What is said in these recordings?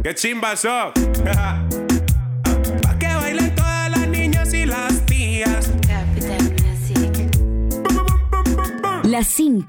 ¡Qué chimba son! Pa' que bailen todas las niñas y las tías. Las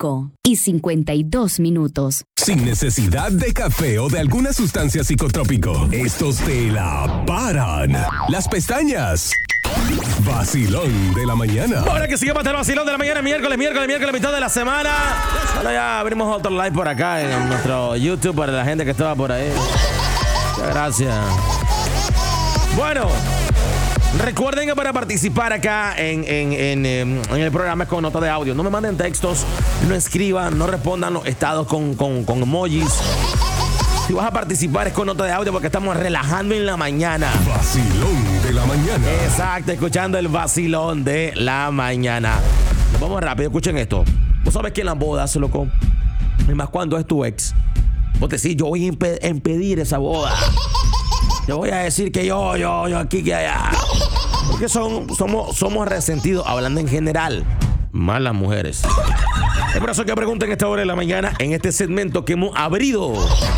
5:52. Sin necesidad de café o de alguna sustancia psicotrópico, estos te la paran las pestañas. Vacilón de la mañana. Ahora que sigamos el vacilón de la mañana, miércoles, mitad de la semana. Bueno, ya abrimos otro live por acá en nuestro YouTube para la gente que estaba por ahí. Muchas gracias. Bueno, recuerden que para participar acá en el programa es con nota de audio. No me manden textos, no escriban, no respondan los estados con emojis. Si vas a participar es con nota de audio porque estamos relajando en la mañana. Vacilón de la mañana. Exacto, escuchando el vacilón de la mañana. Nos vamos rápido, escuchen esto. Vos sabés que en las bodas, loco, y más cuando es tu ex, vos te decís, yo voy a impedir esa boda. Yo voy a decir que yo aquí, que allá. Porque somos resentidos, hablando en general. Más las mujeres. Es por eso que pregunten esta hora de la mañana en este segmento que hemos abrido.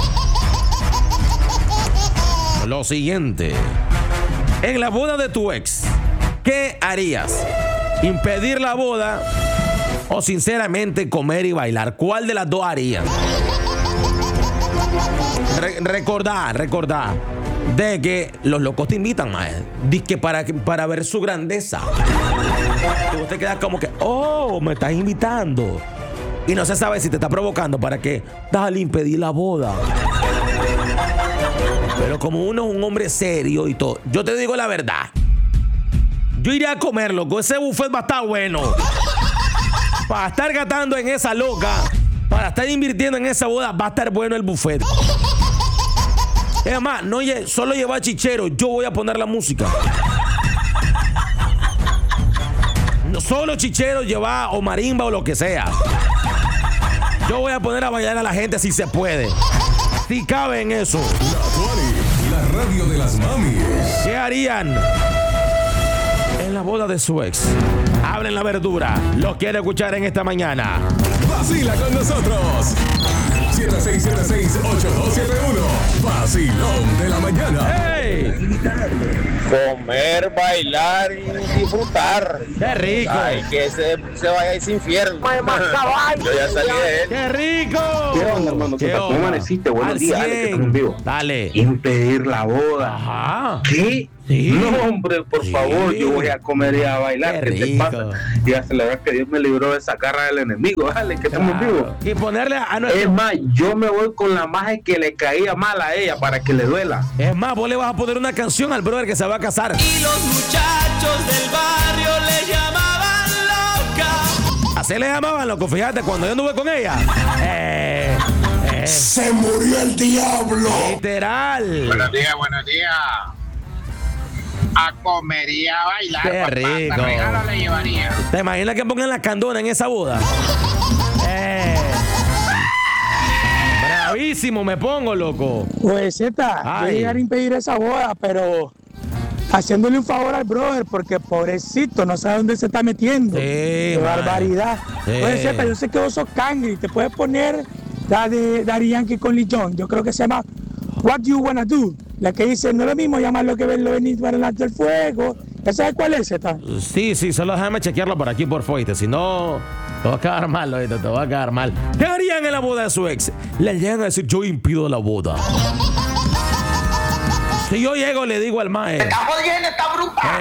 Lo siguiente. En la boda de tu ex, ¿qué harías? ¿Impedir la boda o sinceramente comer y bailar? ¿Cuál de las dos harías? Recordá de que los locos te invitan, más. Dice que para ver su grandeza. Y vos te quedas como que, me estás invitando. Y no se sabe si te está provocando para que dale impedir la boda. Pero como uno es un hombre serio y todo, yo te digo la verdad. Yo iré a comer, loco. Ese buffet va a estar bueno. Para estar gastando en esa loca, para estar invirtiendo en esa boda, va a estar bueno el buffet. Es más, no solo lleva chichero, yo voy a poner la música. No solo chichero, lleva o marimba o lo que sea. Yo voy a poner a bailar a la gente si se puede. Si cabe en eso. La radio de las mamis. ¿Qué harían en la boda de su ex? Hablen la verdura. Lo quiero escuchar en esta mañana. Vacila con nosotros. 76768271. Vacilón de la mañana. ¡Hey! Comer, bailar y disfrutar. ¡Qué rico! Ay, que se vaya a ese infierno. Yo ya salí de él. ¡Qué rico! ¿Qué onda, hermano? ¿Cómo amaneciste? Buenos días, dale, que estamos en vivo. Dale. Impedir la boda. Ajá. ¿Qué? Sí. No, hombre, por favor, yo voy a comer y a bailar. ¿Qué te pasa? Y a celebrar que Dios me libró de esa garra del enemigo. Dale, que estamos en vivo. Y ponerle a nuestro... Es más, yo me voy con la magia que le caía mal a ella para que le duela. Es más, vos le vas a poner una canción al brother que se va a casar. Y los muchachos del barrio le llamaban loca. Así le llamaban, loco, fíjate, cuando yo anduve con ella. Se murió el diablo. Literal. Buenos días. A comer y a bailar. Qué papá. rico. Regalo le llevaría. ¿Te imaginas que pongan la candona en esa boda? Bravísimo me pongo, loco. Pues Zeta, yo llegar a impedir esa boda, pero haciéndole un favor al brother, porque pobrecito, no sabe dónde se está metiendo. Sí, Qué barbaridad. Sí. Pues Zeta, yo sé que vos sos cangri, te puedes poner la de Daddy Yankee con Lee John. Yo creo que se llama What You Wanna Do. La que dice, no es lo mismo llamarlo que verlo venir para delante del fuego. ¿Ya sabes cuál es, Zeta? Sí, solo déjame chequearlo por aquí por fuerte. Si no, te va a quedar mal, oíste, te va a quedar mal. ¿Qué harían en la boda de su ex? Le llegan a decir, yo impido la boda. Si yo llego, le digo al mae. Está jodiendo, está brutal.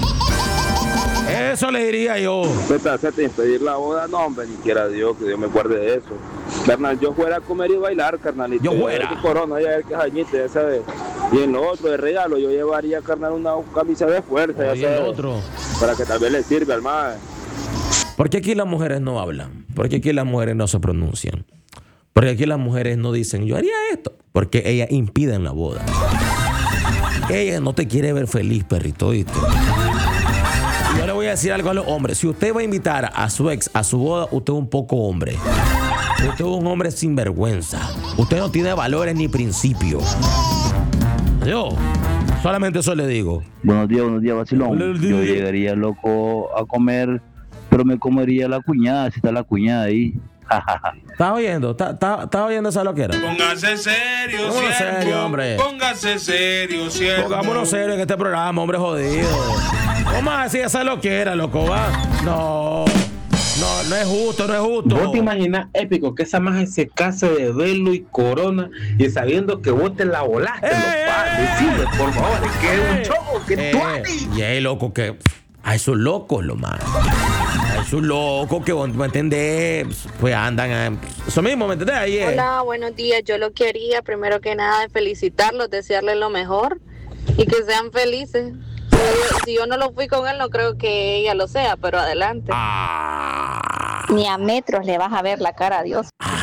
Eso le diría yo. Zeta, impedir la boda, no, hombre, ni quiera Dios, que Dios me guarde de eso. Carnal, yo fuera a comer y bailar, carnalito. Yo fuera. Corona, ya el que jañite, ya sabes. Y en lo otro, de regalo, yo llevaría, carnal, una camisa de fuerza, ya Y sabes. el otro. Para que tal vez le sirva al mae. Porque aquí las mujeres no hablan. Porque aquí las mujeres no se pronuncian. Porque aquí las mujeres no dicen, yo haría esto. Porque ellas impiden la boda. Ella no te quiere ver feliz, perrito, ¿viste? Yo le voy a decir algo a los hombres. Si usted va a invitar a su ex a su boda, usted es un poco hombre. Usted es un hombre sin vergüenza. Usted no tiene valores ni principios. Yo solamente eso le digo. Buenos días, vacilón. Buenos días. Yo llegaría, loco, a comer, pero me comería la cuñada, si está la cuñada ahí. ¿Estás oyendo? ¿Estás oyendo esa loquera? Póngase serio, Póngase siervo. serio, hombre. Póngase serio, siervo. Pongámonos serio en este programa, hombre jodido. ¿Cómo vas a decir esa loquera, loco? ¿Va? No es justo, no es justo. ¿Vos te imaginas, épico, que esa maje se case de velo y corona y sabiendo que vos te la volaste, decime, por favor, es que es un choco, que tú Y hay locos que... A esos locos, lo más. A esos locos que, ¿me entendés? Pues andan... Eso mismo, ¿me entendés? Ahí es. Hola, buenos días. Yo lo quería, primero que nada, de felicitarlos, desearles lo mejor y que sean felices. Si yo no lo fui con él, no creo que ella lo sea, pero adelante. Ni a metros le vas a ver la cara a Dios.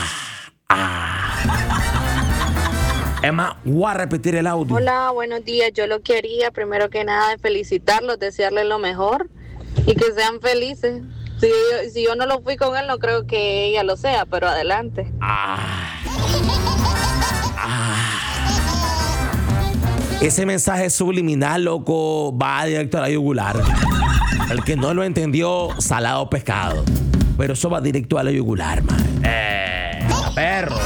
Es más, voy a repetir el audio. Hola, buenos días. Yo lo quería, primero que nada, de felicitarlos, desearles lo mejor y que sean felices. Si yo no lo fui con él, no creo que ella lo sea, pero adelante. Ese mensaje subliminal, loco, va directo a la yugular. El que no lo entendió, salado pescado. Pero eso va directo a la yugular, man. Perro.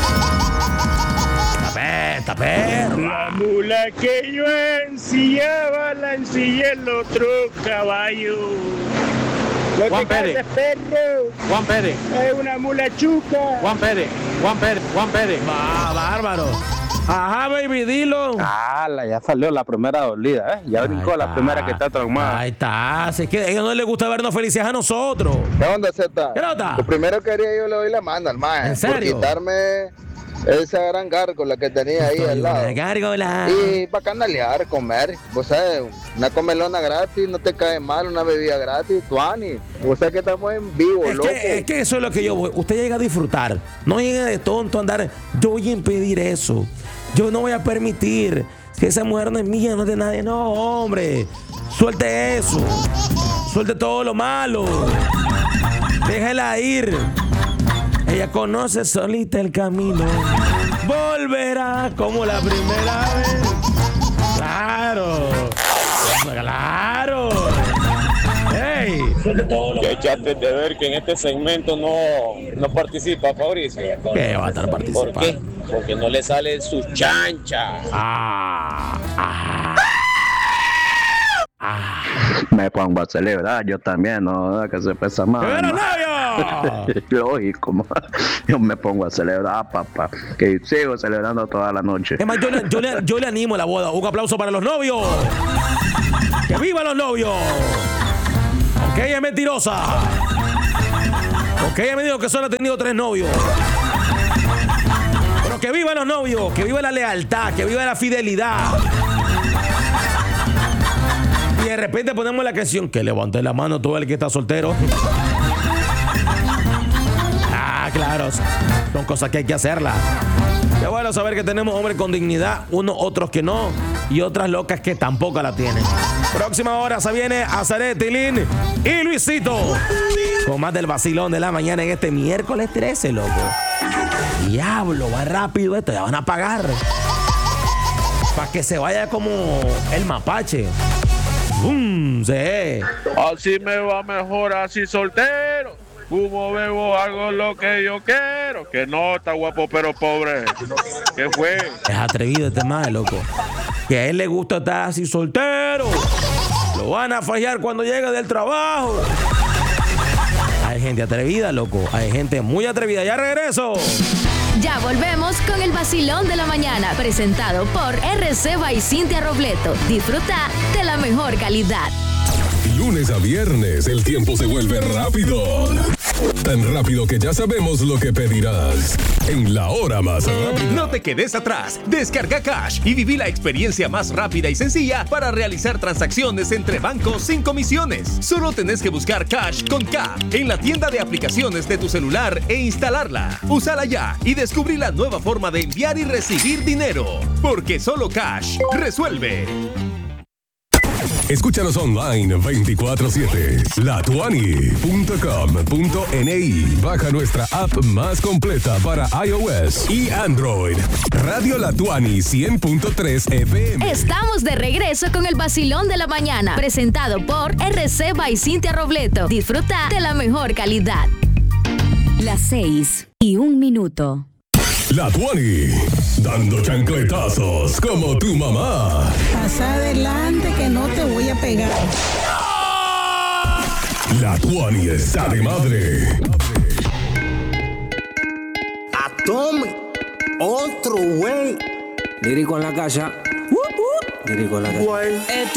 Está perro. La mula que yo ensillaba, la ensillé el otro caballo. Lo Juan que Pérez. pasa, perro, Juan Pérez, es una mula chuca. Juan Pérez. Va, bárbaro. Ajá, baby, dilo. Ya salió la primera dolida, ¿eh? Ya brincó la primera que está traumada. Ahí está. Así es que a ellos no les gusta vernos felices a nosotros. ¿Qué onda, Zeta? ¿Qué nota? Lo primero que haría yo le doy la mano al maje. ¿En serio? Por quitarme esa gran gárgola que tenía ahí al lado. Gárgola. Y para canalear, comer. Vos sabes, una comelona gratis, no te cae mal, una bebida gratis, tuani. Vos sabes que estamos en vivo, loco. Es que eso es lo que yo voy. Usted llega a disfrutar. No llega de tonto a andar. Yo voy a impedir eso. Yo no voy a permitir. Si esa mujer no es mía, no es de nadie. No, hombre. Suelte eso. Suelte todo lo malo. Déjela ir. Ella conoce solita el camino. Volverá como la primera vez. Claro. Claro. ¡Ey! Que echaste de ver que en este segmento no participa Fabricio. ¿Qué va a estar participando? ¿Por qué? Porque no le sale su chancha. Me pongo a celebrar, yo también, ¿no? Que se pesa más. ¡Pero novio! Lógico, yo me pongo a celebrar, papá. Que sigo celebrando toda la noche. Es más, yo le animo a la boda. Un aplauso para los novios. ¡Que vivan los novios! Aunque ella es mentirosa. Aunque ella me dijo que solo ha tenido 3 novios. Pero que vivan los novios. Que viva la lealtad. Que viva la fidelidad. Y de repente ponemos la canción que levante la mano todo el que está soltero. Claro, son cosas que hay que hacerlas. Qué bueno saber que tenemos hombres con dignidad, unos otros que no, y otras locas que tampoco la tienen. Próxima hora se viene Azaret, Tilín y Luisito con más del vacilón de la mañana en este miércoles 13, loco. Diablo, va rápido esto, ya van a pagar. Para que se vaya como el mapache. ¡Bum! Se. Así me va mejor, así soltero. Como bebo, hago lo que yo quiero. Que no, está guapo pero pobre. ¿Qué fue? Es atrevido este mae, loco. Que a él le gusta estar así soltero. Lo van a fallar cuando llegue del trabajo. Hay gente atrevida, loco. Hay gente muy atrevida. Ya regreso. Ya volvemos con el vacilón de la mañana, presentado por RC by Cintia Robleto. Disfruta de la mejor calidad. Lunes a viernes, el tiempo se vuelve rápido. Tan rápido que ya sabemos lo que pedirás. En la hora más rápida. No te quedes atrás. Descarga Cash y viví la experiencia más rápida y sencilla para realizar transacciones entre bancos sin comisiones. Solo tenés que buscar Cash con K en la tienda de aplicaciones de tu celular e instalarla. Úsala ya y descubrí la nueva forma de enviar y recibir dinero. Porque solo Cash resuelve. Escúchanos online 24/7. Latuani.com.ni. Baja nuestra app más completa para iOS y Android. Radio Latuani 100.3 FM. Estamos de regreso con el vacilón de la mañana, presentado por RC by Cintia Robleto. Disfruta de la mejor calidad. Las 6 6:01. La Tuani, dando chancletazos como tu mamá. Pasa adelante que no te voy a pegar. La Tuani está de madre. Tome, otro güey. Lírico en la casa. Lírico en la casa.